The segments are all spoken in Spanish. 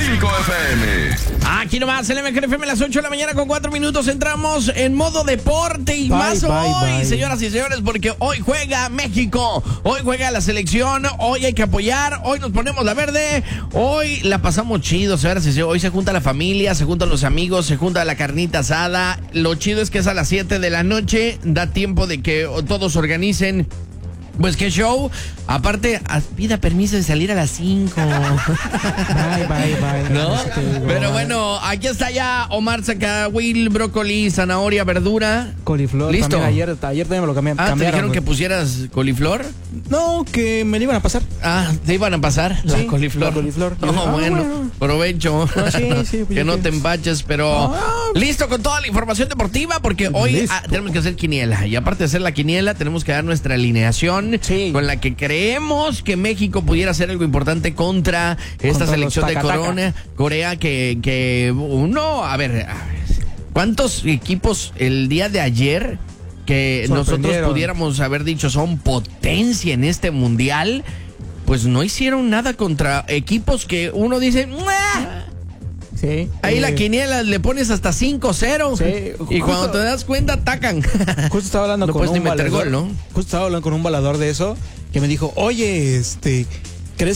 FM. Aquí nomás, el mejor FM, las 8 de la mañana con 4 minutos. Entramos en modo deporte y más hoy, señoras y señores, porque hoy juega México. Hoy juega la selección. Hoy hay que apoyar. Hoy nos ponemos la verde. Hoy la pasamos chido, señoras y señores. Hoy se junta la familia, se juntan los amigos, se junta la carnita asada. Lo chido es que es a las 7 de la noche. Da tiempo de que todos organicen. Pues qué show. Aparte, pida permiso de salir a las 5. Bye. ¿No? Pero bueno, aquí está ya Omar Zacahuil, brócoli, zanahoria, verdura. Coliflor. ¿Listo? Ayer también me lo cambiaron. ¿Te dijeron que pusieras coliflor? No, que me lo iban a pasar. ¿te iban a pasar? Sí, la coliflor. la coliflor. No, bueno, provecho. Sí, que no te empaches, pero listo con toda la información deportiva, porque hoy tenemos que hacer quiniela. Y aparte de hacer la quiniela, tenemos que dar nuestra alineación con la que creemos que México pudiera hacer algo importante contra esta selección de Corea, que uno, a ver, ¿cuántos equipos el día de ayer que nosotros pudiéramos haber dicho son potencia en este mundial? Pues no hicieron nada contra equipos que uno dice, ¡mua! Sí. Ahí la quiniela le pones hasta 5-0. Sí, y cuando te das cuenta, atacan. Justo estaba hablando no con puedes un ni meter valedor, gol, ¿no? Justo estaba hablando con un valedor de eso, que me dijo, oye, ¿crees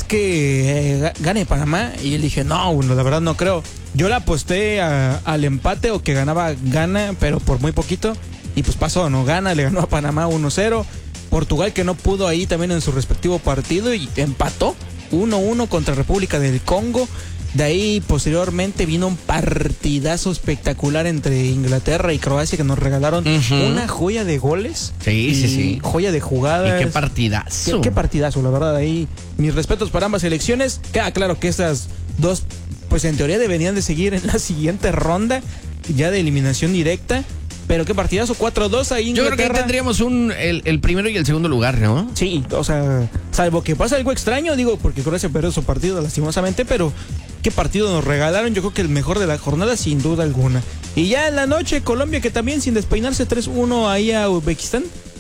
que gane Panamá? Y yo le dije, no, la verdad no creo. Yo le aposté al empate o que gana, pero por muy poquito. Y pues pasó, no gana, le ganó a Panamá 1-0. Portugal, que no pudo ahí también en su respectivo partido, y empató 1-1 contra República del Congo. De ahí, posteriormente, vino un partidazo espectacular entre Inglaterra y Croacia, que nos regalaron una joya de goles. Sí. Joya de jugadas. Y qué partidazo. Qué partidazo, la verdad. Ahí, mis respetos para ambas selecciones. Queda claro que estas dos, pues en teoría deberían de seguir en la siguiente ronda, ya de eliminación directa. Pero qué partidazo, 4-2 ahí Inglaterra. Yo creo que ahí tendríamos el primero y el segundo lugar, ¿no? Sí, o sea, salvo que pasa algo extraño, digo, porque Croacia perdió su partido lastimosamente, pero qué partido nos regalaron. Yo creo que el mejor de la jornada, sin duda alguna. Y ya en la noche, Colombia, que también sin despeinarse 3-1 ahí a Uzbekistán.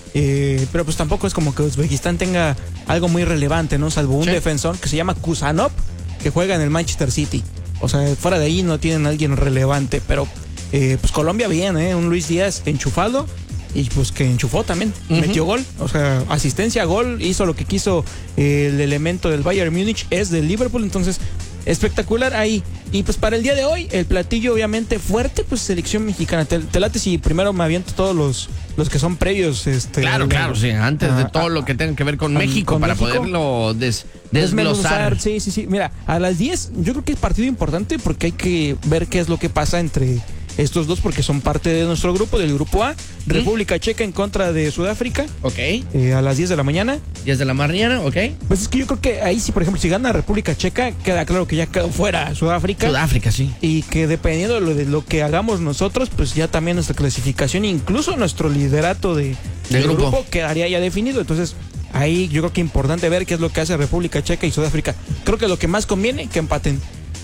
Pero pues tampoco es como que Uzbekistán tenga algo muy relevante, ¿no? Salvo un defensor que se llama Kusanov, que juega en el Manchester City. O sea, fuera de ahí no tienen a alguien relevante, pero pues Colombia bien, un Luis Díaz enchufado, y pues que enchufó también, metió gol, o sea, asistencia, gol, hizo lo que quiso el elemento del Bayern Múnich, es del Liverpool, entonces espectacular ahí. Y pues para el día de hoy, el platillo obviamente fuerte, pues selección mexicana. Te late si primero me aviento todos los que son previos. Claro, sí, antes de todo lo que tenga que ver con México, para México, poderlo desglosar. Sí. Mira, a las 10 yo creo que es partido importante, porque hay que ver qué es lo que pasa entre estos dos, porque son parte de nuestro grupo, del grupo A. República Checa en contra de Sudáfrica. Ok. A las 10 de la mañana. 10 de la mañana, ok. Pues es que yo creo que ahí sí, por ejemplo, si gana República Checa, queda claro que ya quedó fuera Sudáfrica. Sudáfrica, sí. Y que dependiendo de lo que hagamos nosotros, pues ya también nuestra clasificación, incluso nuestro liderato del grupo quedaría ya definido. Entonces, ahí yo creo que es importante ver qué es lo que hace República Checa y Sudáfrica. Creo que lo que más conviene, que empaten.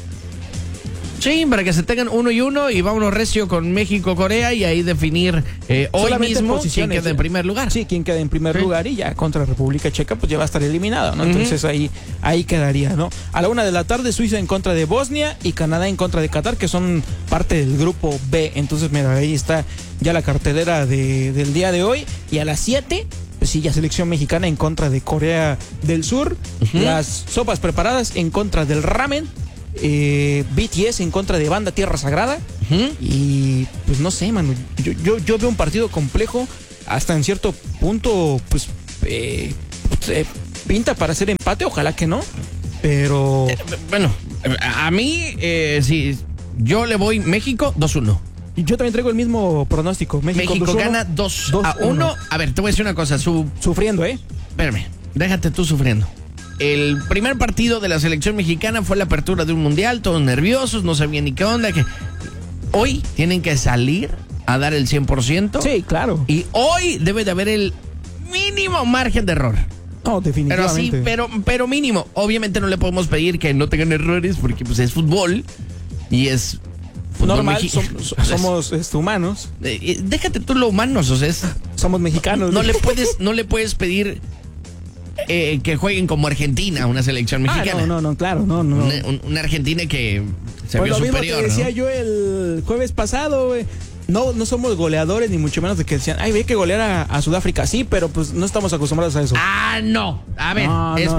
Sí, para que se tengan 1-1 y vámonos recio con México-Corea, y ahí definir hoy mismo quién queda en primer lugar. Sí, quién queda en primer lugar, y ya contra República Checa pues ya va a estar eliminado, ¿no? Entonces ahí quedaría, ¿no? A la 1 de la tarde, Suiza en contra de Bosnia y Canadá en contra de Qatar, que son parte del grupo B. Entonces, mira, ahí está ya la cartelera del día de hoy. Y a las 7... pues sí, ya selección mexicana en contra de Corea del Sur. Las sopas preparadas en contra del ramen. BTS en contra de Banda Tierra Sagrada. Y pues no sé, mano, yo veo un partido complejo, hasta en cierto punto pues pinta para hacer empate, ojalá que no, pero bueno, a mí sí, yo le voy México 2-1. Yo también traigo el mismo pronóstico. México gana 2-1. A ver, te voy a decir una cosa, sufriendo, espérame, déjate tú sufriendo. El primer partido de la selección mexicana fue la apertura de un mundial, todos nerviosos, no sabían ni qué onda. Hoy tienen que salir a dar el 100%. Sí, claro. Y hoy debe de haber el mínimo margen de error. No, definitivamente. Pero sí, pero mínimo. Obviamente no le podemos pedir que no tengan errores, porque pues es fútbol y es normal, somos humanos. Déjate tú lo humanos, o sea, somos mexicanos. No le puedes pedir que jueguen como Argentina, una selección mexicana. No, claro, no. Una Argentina que se pues vio lo superior, mismo que decía yo el jueves pasado, güey. No somos goleadores, ni mucho menos de que decían, hay que golear a Sudáfrica. Sí, pero pues no estamos acostumbrados a eso. No. A ver,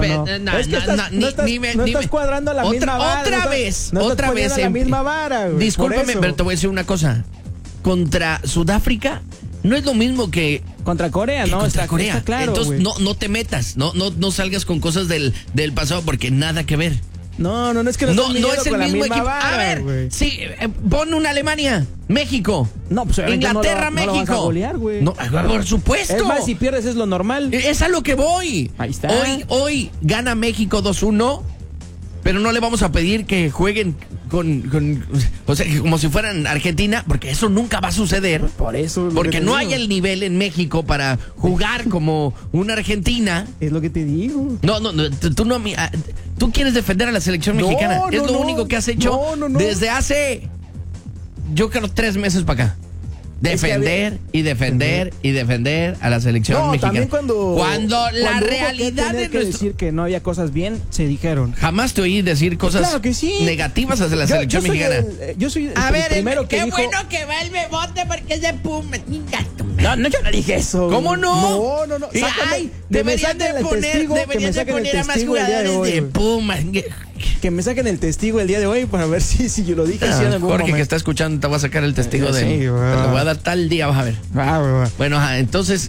no estás cuadrando a la misma vara. Otra vez. A la misma vara, güey. Discúlpame, pero te voy a decir una cosa. Contra Sudáfrica no es lo mismo que contra Corea, ¿no? Contra Corea. Está claro, entonces güey. no te metas, no salgas con cosas del pasado porque nada que ver. No es que no es el mismo equipo. Vara, a ver, güey. sí, pon una Alemania, México. No, pues Inglaterra, México. No vas a golear, güey. No, por supuesto. Es más, si pierdes es lo normal. Es a lo que voy. Ahí está. Hoy gana México 2-1, pero no le vamos a pedir que jueguen o sea, como si fueran Argentina, porque eso nunca va a suceder. Por eso. Porque no hay el nivel en México para jugar como una Argentina. Es lo que te digo. Tú quieres defender a la selección mexicana. Es lo único que has hecho desde hace, yo creo, 3 meses para acá. Defender y defender a la selección mexicana. También cuando la realidad es decir que no había cosas bien, se dijeron. Jamás te oí decir cosas claro que sí. negativas hacia la selección mexicana. Yo soy el primero que dijo... Qué bueno que va el Bebote porque es de Pumas. No, yo no dije eso. ¿Cómo no? No. Ay, deberían de poner a más jugadores de Pumas. Que me saquen el testigo el día de hoy para ver si yo lo dije. En algún Jorge momento. Que está escuchando te va a sacar el testigo de él. Te lo voy a dar tal día, vas a ver. Bueno, entonces,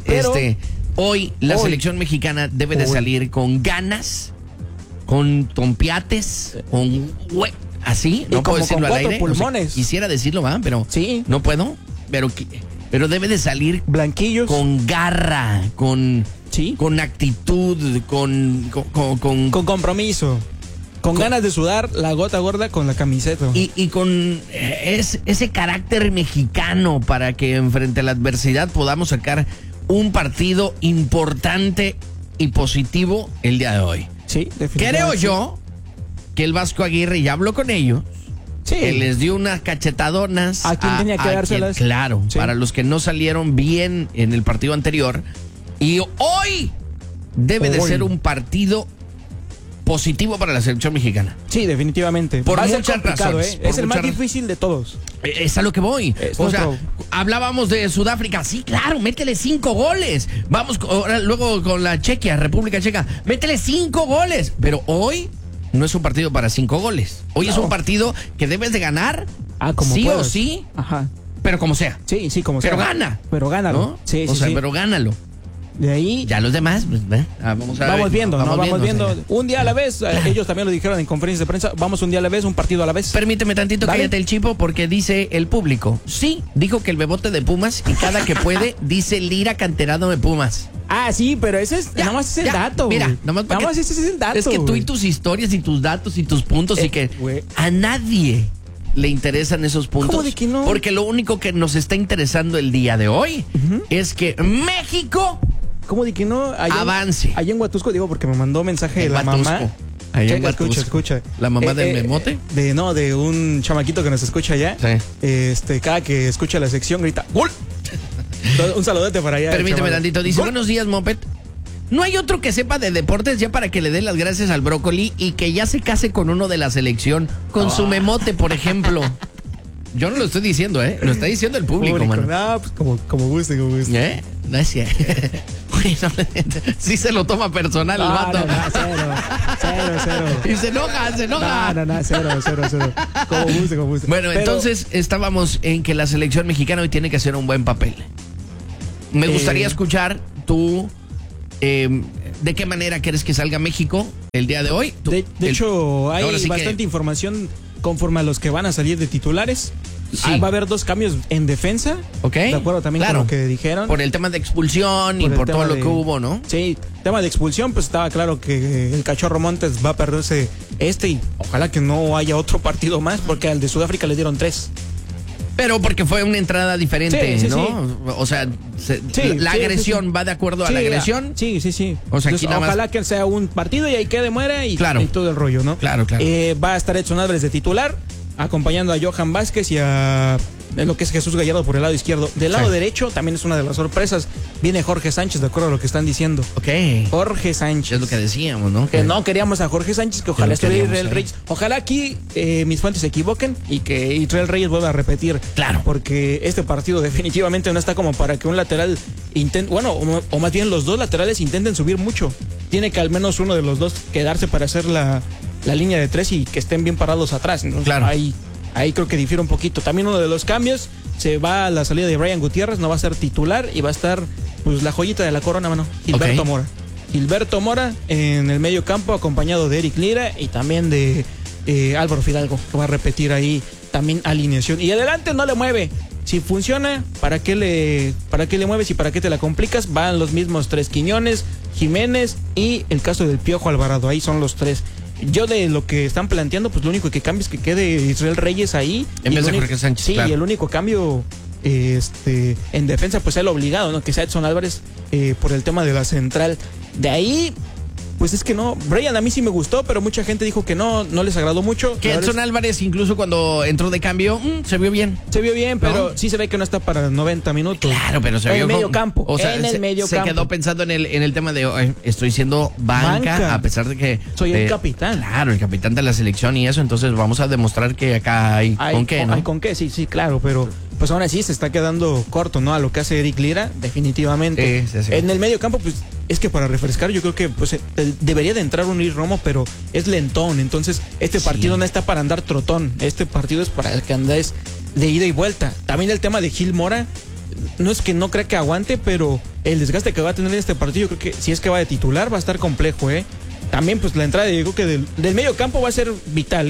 hoy la selección mexicana debe de salir con ganas, con tompiates, con así, no puedo decirlo al aire. Pulmones. O sea, quisiera decirlo, pero sí. No puedo, pero debe de salir blanquillos, con garra, con actitud, con compromiso. Con ganas de sudar la gota gorda con la camiseta. Y con ese carácter mexicano para que frente a la adversidad podamos sacar un partido importante y positivo el día de hoy. Sí, definitivamente. Creo yo que el Vasco Aguirre ya habló con ellos. Sí. Que les dio unas cachetadonas. ¿A quién tenía que dárselas? Claro, sí. Para los que no salieron bien en el partido anterior. Y hoy debe de ser un partido positivo para la selección mexicana. Sí, definitivamente. Por muchas razones. Es el más difícil de todos. Es a lo que voy. Hablábamos de Sudáfrica. Sí, claro, métele 5 goles. Vamos luego con la Chequia, República Checa. Métele 5 goles. Pero hoy no es un partido para 5 goles. Hoy es un partido que debes de ganar. Como sí puedas. O sí. Ajá. Pero como sea. Sí, como sea. Pero gana. Pero gánalo. ¿No? Sí, pero gánalo. De ahí ya los demás, pues, vamos viendo. Un día a la vez. Ellos también lo dijeron en conferencias de prensa. Vamos un día a la vez, un partido a la vez. Permíteme tantito, cállate el chipo, porque dice el público. Sí, dijo que el Bebote de Pumas y cada que puede dice Lira canterano de Pumas. Sí, pero ese es nada más es el dato. Mira, nada más ese es el dato. Es que tú y tus historias y tus datos y tus puntos y que a nadie le interesan esos puntos. ¿Cómo de que no? Porque lo único que nos está interesando el día de hoy es que México... ¿Cómo de que no? Avance. Allá en Huatusco, digo, porque me mandó mensaje de la mamá. Allá en escucha. ¿La mamá del Memote? De un chamaquito que nos escucha allá. Sí. Cada que escucha la sección grita ¡gol! Un saludete para allá. Permíteme tantito. Dice, buenos días, Moped. ¿No hay otro que sepa de deportes ya para que le dé las gracias al brócoli y que ya se case con uno de la selección? Con su Memote, por ejemplo. Yo no lo estoy diciendo, Lo está diciendo el público, mano. Pues como guste. No es cierto. Sí se lo toma personal el vato. Cero. Y se enoja. Cero. Como guste. Bueno, entonces estábamos en que la selección mexicana hoy tiene que hacer un buen papel. Me gustaría escuchar tú de qué manera quieres que salga México el día de hoy. De hecho, hay bastante información conforme a los que van a salir de titulares. Sí. Va a haber 2 cambios en defensa. Ok. De acuerdo también con lo que dijeron. Por el tema de expulsión y por todo lo que hubo, ¿no? Sí, tema de expulsión, pues estaba claro que el Cachorro Montes va a perderse y ojalá que no haya otro partido más, porque al de Sudáfrica le dieron 3. Pero porque fue una entrada diferente, sí, ¿no? Sí. O sea, la agresión va de acuerdo a la agresión. Sí. O sea, aquí ojalá que sea un partido y ahí quede, muera y todo el rollo, ¿no? Claro. Va a estar Edson Álvarez de titular. acompañando a Johan Vázquez y a lo que es Jesús Gallardo por el lado izquierdo. Del lado derecho también es una de las sorpresas. Viene Jorge Sánchez, de acuerdo a lo que están diciendo. Ok. Jorge Sánchez. Es lo que decíamos, ¿no? Que no queríamos a Jorge Sánchez, que ojalá estuviera Israel Reyes. Ojalá aquí mis fuentes se equivoquen y que Israel Reyes vuelva a repetir. Claro. Porque este partido definitivamente no está como para que un lateral intente, bueno, o más bien los dos laterales intenten subir mucho. Tiene que al menos uno de los dos quedarse para hacer la línea de 3 y que estén bien parados atrás. Entonces, claro. Ahí creo que difiere un poquito. También uno de los cambios, se va a la salida de Brian Gutiérrez, no va a ser titular y va a estar pues la joyita de la corona, mano, Gilberto Mora. Gilberto Mora en el medio campo, acompañado de Eric Lira y también de Álvaro Fidalgo, que va a repetir ahí también alineación. Y adelante no le mueve. Si funciona, ¿para qué le mueves y para qué te la complicas? Van los mismos tres: Quiñones, Jiménez y el caso del Piojo Alvarado. Ahí son los tres. Yo de lo que están planteando, pues lo único que cambia es que quede Israel Reyes ahí. En vez de Jorge Sánchez. Sí, claro. Y el único cambio en defensa, pues el obligado, ¿no? Que sea Edson Álvarez por el tema de la central. De ahí, pues es que no. Brian a mí sí me gustó, pero mucha gente dijo que no les agradó mucho. Que Edson Álvarez, incluso cuando entró de cambio, se vio bien. Se vio bien, pero sí se ve que no está para 90 minutos. Claro, pero se vio en el medio campo. O sea, en el medio campo. Se quedó pensando en el tema de estoy siendo banca, a pesar de que soy el capitán. Claro, el capitán de la selección y eso, entonces vamos a demostrar que acá hay con qué, ¿no? Hay con qué, sí, claro, pero pues aún así se está quedando corto, ¿no? A lo que hace Eric Lira, definitivamente. Sí. En el medio campo, pues es que para refrescar yo creo que pues debería de entrar un Luis Romo, pero es lentón, entonces este partido no está para andar trotón, este partido es para el que andes de ida y vuelta. También el tema de Gil Mora, no es que no crea que aguante, pero el desgaste que va a tener en este partido, yo creo que si es que va de titular va a estar complejo, También pues la entrada, yo creo que del medio campo va a ser vital,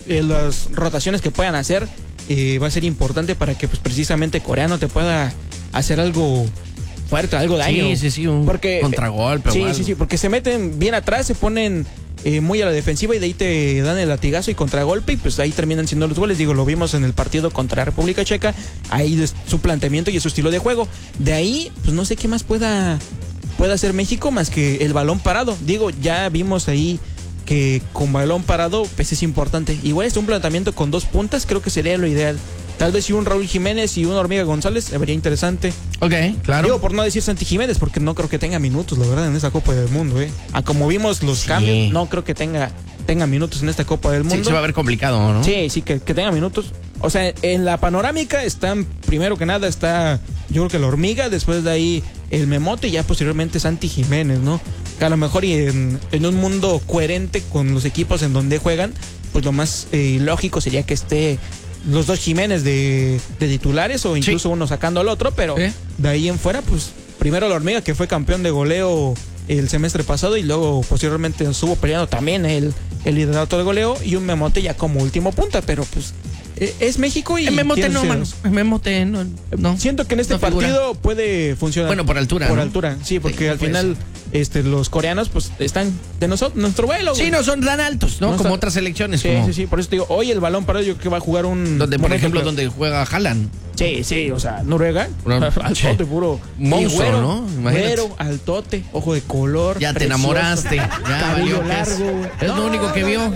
las rotaciones que puedan hacer va a ser importante para que pues precisamente Coreano te pueda hacer algo fuerte, algo daño. Sí, un contragolpe. Sí, porque se meten bien atrás, se ponen muy a la defensiva y de ahí te dan el latigazo y contragolpe y pues ahí terminan siendo los goles. Digo, lo vimos en el partido contra República Checa, ahí es su planteamiento y su estilo de juego. De ahí, pues no sé qué más pueda hacer México más que el balón parado. Digo, ya vimos ahí que con balón parado pues es importante. Igual un planteamiento con dos puntas creo que sería lo ideal. Tal vez si un Raúl Jiménez y un Hormiga González se vería interesante. Ok, claro. Digo, por no decir Santi Jiménez, porque no creo que tenga minutos, la verdad, en esa Copa del Mundo, como vimos los cambios, no creo que tenga minutos en esta Copa del Mundo. Sí, se va a ver complicado, ¿no? Sí, que tenga minutos. O sea, en la panorámica primero que nada está, yo creo que la Hormiga, después de ahí el Memote y ya posteriormente Santi Jiménez, ¿no? Que a lo mejor y en un mundo coherente con los equipos en donde juegan, pues lo más lógico sería que esté los dos Jiménez de titulares o incluso uno sacando al otro, pero de ahí en fuera, pues primero la Hormiga, que fue campeón de goleo el semestre pasado y luego posteriormente estuvo peleando también el liderato de goleo y un Memote ya como último punta, pero pues es México y... Memote no, mano. Memote no. Siento que en este partido puede funcionar. Bueno, por altura, Por ¿no? altura, sí, porque al final los coreanos pues están de nuestro vuelo. Sí, no son tan altos, ¿no? Como otras selecciones. Sí, por eso te digo, hoy el balón parado yo creo que va a jugar por ejemplo, donde juega Haaland. Sí, o sea, Noruega, altote puro. Monstruo, ¿no? Güero, altote, ojo de color. Ya te enamoraste. Ya cabello largo. Es lo único que vio.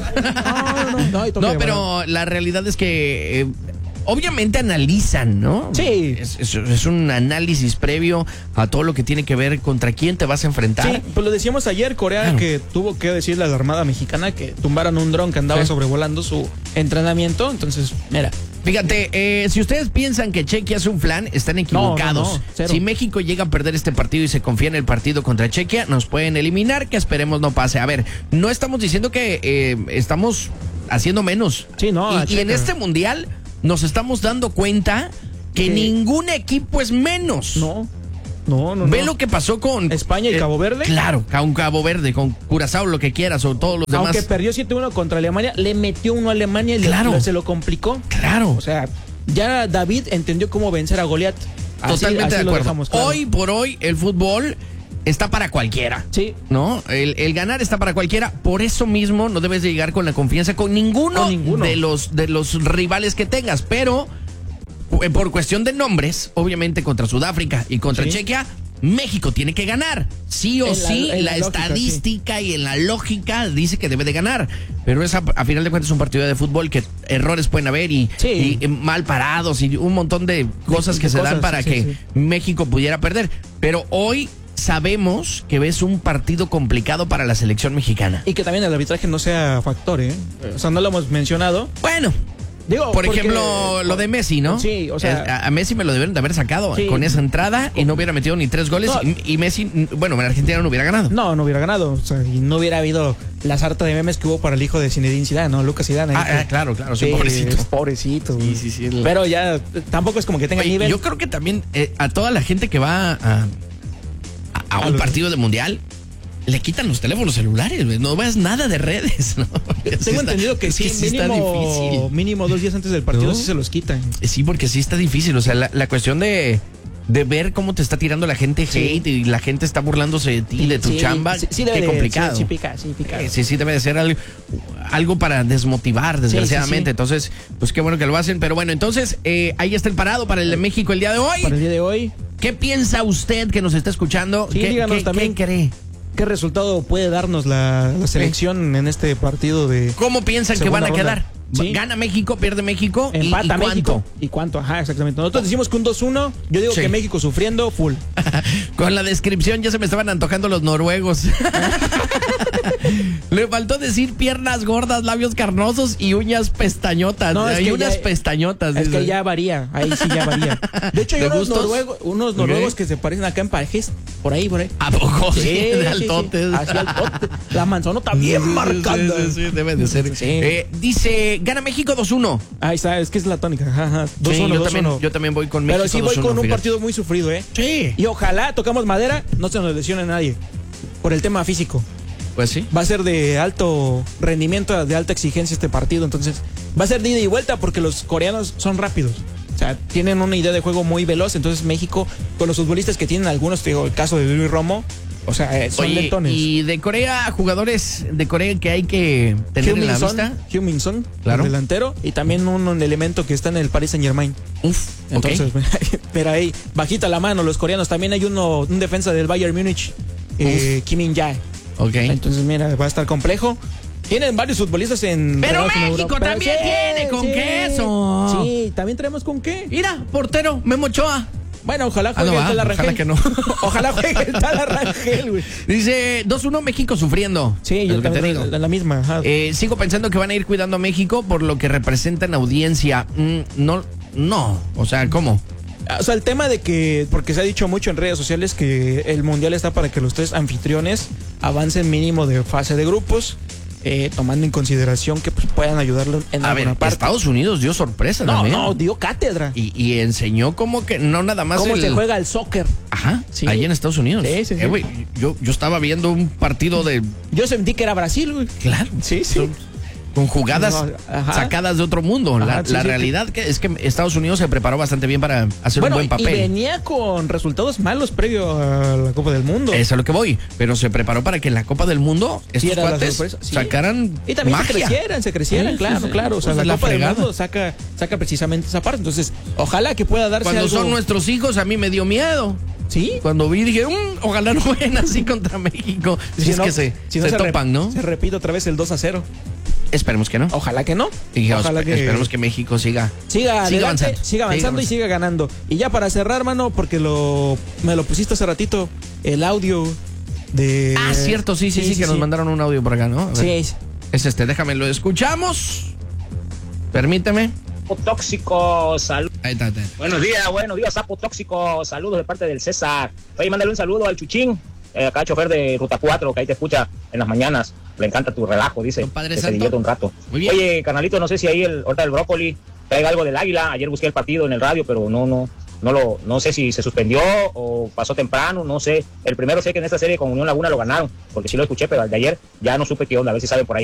No, pero la realidad es que obviamente analizan, ¿no? Sí. Es un análisis previo a todo lo que tiene que ver contra quién te vas a enfrentar. Sí, pues lo decíamos ayer, Corea, que tuvo que decirle a la Armada Mexicana que tumbaran un dron que andaba sobrevolando su entrenamiento. Entonces, mira. Fíjate, si ustedes piensan que Chequia es un flan, están equivocados. No, si México llega a perder este partido y se confía en el partido contra Chequia, nos pueden eliminar, que esperemos no pase. A ver, no estamos diciendo que estamos haciendo menos. Sí, no. Y en este mundial nos estamos dando cuenta que ningún equipo es menos. No. Ve lo que pasó con España y Cabo Verde. Claro, con Cabo Verde, con Curazao, lo que quieras, o todos los demás. Aunque perdió 7-1 contra Alemania, le metió uno a Alemania y se lo complicó. Claro. O sea, ya David entendió cómo vencer a Goliat. Totalmente de acuerdo. Claro. Hoy por hoy, el fútbol está para cualquiera. Sí. ¿No? El ganar está para cualquiera. Por eso mismo no debes de llegar con la confianza con ninguno. de los rivales que tengas. Pero por cuestión de nombres, obviamente contra Sudáfrica y contra Chequia, México tiene que ganar. Sí o sí, la estadística y en la lógica dice que debe de ganar. Pero a final de cuentas es un partido de fútbol que errores pueden haber y mal parados y un montón de cosas que se dan para que México pudiera perder. Pero hoy sabemos que es un partido complicado para la selección mexicana. Y que también el arbitraje no sea factor, ¿eh? O sea, no lo hemos mencionado. Bueno. Digo, por ejemplo, lo de Messi, ¿no? Sí, o sea... A Messi me lo debieron de haber sacado con esa entrada y no hubiera metido ni 3 goles y Messi, bueno, en Argentina no hubiera ganado. No hubiera ganado. O sea, y no hubiera habido la sarta de memes que hubo para el hijo de Zinedine Zidane, ¿no? Lucas Zidane. Claro, sí, pobrecito. Pobrecito. Sí. Pero ya tampoco es como que tenga nivel. Yo creo que también a toda la gente que va a un partido de mundial... Le quitan los teléfonos celulares, no ves nada de redes, ¿no? Tengo entendido que sí está difícil. Mínimo 2 días antes del partido sí se los quitan. Sí, porque sí está difícil. O sea, la cuestión de ver cómo te está tirando la gente hate y la gente está burlándose de ti, de tu chamba, qué complicado. Sí, pica. Sí, debe de ser algo para desmotivar, desgraciadamente. Entonces, pues qué bueno que lo hacen. Pero bueno, entonces, ahí está el parado para el de México el día de hoy. Para el día de hoy. ¿Qué piensa usted que nos está escuchando? Sí, díganos también. ¿Qué cree? ¿Qué resultado puede darnos la selección en este partido de... ¿Cómo piensan que van a quedar? ¿Sí? ¿Gana México, pierde México? ¿Empata ¿Y México? ¿Y cuánto? Ajá, exactamente. Nosotros decimos que un 2-1, yo digo que México sufriendo full. Con la descripción ya se me estaban antojando los noruegos. Le faltó decir piernas gordas, labios carnosos y uñas pestañotas. No, hay unas pestañotas. Es que ya varía, ahí sí ya varía. De hecho, hay unos noruegos que se parecen acá en Parejes, por ahí. ¿A poco? Sí, de altotes. Así altote. La manzonota bien marcada. Sí, debe de ser. Dice, gana México 2-1. Ahí está, es que es la tónica. 2-1, yo también voy con México. Pero sí voy con un partido muy sufrido, ¿eh? Sí. Y ojalá, tocamos madera, no se nos lesione nadie. Por el tema físico. Pues sí. Va a ser de alto rendimiento, de alta exigencia este partido. Entonces, va a ser de ida y vuelta porque los coreanos son rápidos. O sea, tienen una idea de juego muy veloz. Entonces, México, con los futbolistas que tienen algunos, te digo, el caso de Luis Romo, o sea, son lentones. Y de Corea, jugadores de Corea que hay que tener en la vista. Heung-min Son, claro, el delantero, y también un elemento que está en el Paris Saint-Germain. Entonces, pero ahí, bajita la mano, los coreanos. También hay un defensa del Bayern Múnich, Kim In-jae. Entonces, mira, va a estar complejo. Tienen varios futbolistas en... Pero México también tiene con queso. Sí, también tenemos con qué. Mira, portero, Memo Ochoa. Bueno, ojalá juegue el tal Arrangel. Ojalá que no. Ojalá juegue el tal Arrangel, güey. Dice 2-1 México sufriendo. Sí, yo también te digo. La misma. Sigo pensando que van a ir cuidando a México por lo que representa en audiencia. No. O sea, ¿cómo? O sea, el tema de que, porque se ha dicho mucho en redes sociales que el mundial está para que los 3 anfitriones avancen mínimo de fase de grupos. Tomando en consideración que pues, puedan ayudarlo en alguna parte. Estados Unidos dio sorpresa también. No, dio cátedra. Y enseñó como que no nada más cómo se juega el soccer. Ajá, sí. Ahí en Estados Unidos. Sí. Güey, yo estaba viendo un partido de... Yo sentí que era Brasil, güey. Claro. Sí. Con jugadas sacadas de la mundo. La realidad es que Estados Unidos se preparó bastante bien para hacer un buen papel. Y venía con resultados malos previo a la Copa del Mundo. Es a lo que voy. Pero se preparó para que en la Copa del Mundo estos cuates sacaran y también magia. se crecieran, claro. O sea, la Copa del Mundo saca precisamente esa parte. Entonces, ojalá que pueda darse Cuando algo... son nuestros hijos, a mí me dio miedo. Sí. Cuando vi, dije, ojalá no jueguen así contra México. Si es que se topan, ¿no? Se repite otra vez el 2-0. Esperemos que no. Ojalá que no. Esperemos que México siga avanzando y siga ganando. Y ya para cerrar, mano, porque me lo pusiste hace ratito, el audio de... Cierto, sí, que nos mandaron un audio por acá, ¿no? Sí. Es déjame, lo escuchamos. Permíteme. Tóxico, saludos. Ahí está. Buenos días, sapo tóxico. Saludos de parte del César. Oye, mándale un saludo al Chuchín, acá chofer de Ruta 4, que ahí te escucha en las mañanas. Le encanta tu relajo, dice. Padre que Santo. se divierte un rato. Muy bien. Oye, carnalito, no sé si ahí ahorita el brócoli traiga algo del Águila. Ayer busqué el partido en el radio, pero no sé si se suspendió o pasó temprano, no sé. El primero sé que en esta serie con Unión Laguna lo ganaron, porque sí lo escuché, pero el de ayer ya no supe qué onda, a ver si saben por ahí.